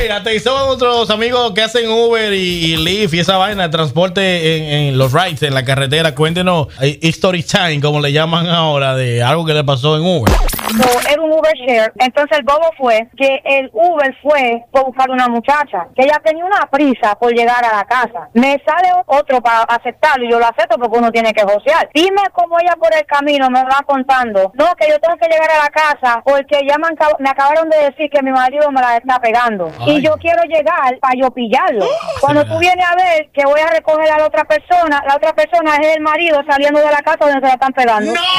atención a nuestros amigos que hacen Uber y Lyft y esa vaina de transporte en los rides en la carretera. Cuéntenos story time, como le llaman ahora, de algo que le pasó en Uber. No, era un Uber share. Entonces el bobo fue que el Uber fue por buscar una muchacha, que ella tenía una prisa por llegar a la casa. Me sale otro para aceptarlo y yo lo acepto porque uno tiene que josear. Dime cómo ella por el camino me va contando, no, que yo tengo que llegar a la casa porque ya me acabaron de decir que mi marido me la está pegando. Ay. Y yo quiero llegar para yo pillarlo. Cuando tú vienes a ver que voy a recoger a la otra persona es el marido saliendo de la casa donde se la están pegando. ¡No!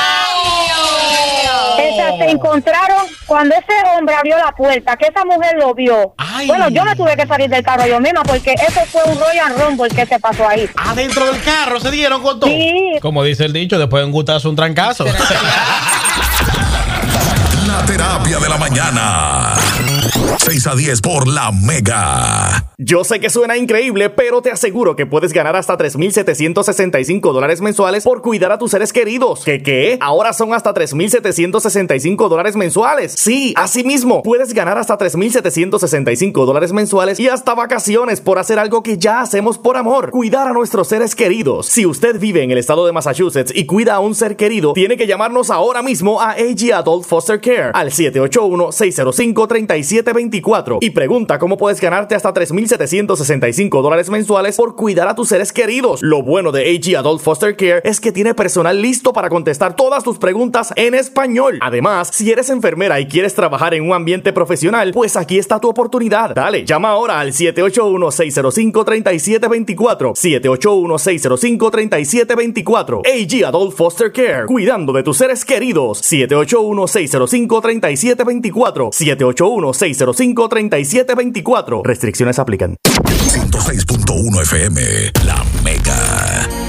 Se encontraron cuando ese hombre abrió la puerta, que esa mujer lo vio. Ay. Bueno, yo me tuve que salir del carro yo misma porque eso fue un Royal Rumble que se pasó ahí. Adentro del carro se dieron con todo. Sí. Como dice el dicho, después de un gustazo, un trancazo. La terapia de la mañana. 6 a 10 por La Mega. Yo sé que suena increíble, pero te aseguro que puedes ganar hasta $3,765 mensuales por cuidar a tus seres queridos. ¿Qué? Ahora son hasta $3,765 mensuales. Sí, así mismo. Puedes ganar hasta $3,765 mensuales y hasta vacaciones por hacer algo que ya hacemos por amor. Cuidar a nuestros seres queridos. Si usted vive en el estado de Massachusetts y cuida a un ser querido, tiene que llamarnos ahora mismo a AG Adult Foster Care al 781-605-3724 y pregunta cómo puedes ganarte hasta $3,765 mensuales por cuidar a tus seres queridos. Lo bueno de AG Adult Foster Care es que tiene personal listo para contestar todas tus preguntas en español. Además, si eres enfermera y quieres trabajar en un ambiente profesional, pues aquí está tu oportunidad. Dale, llama ahora al 781-605-3724. 781-605-3724. AG Adult Foster Care, cuidando de tus seres queridos. 781-605-3724. 781-605-3724. Restricciones aplican. 106.1 FM, La Mega.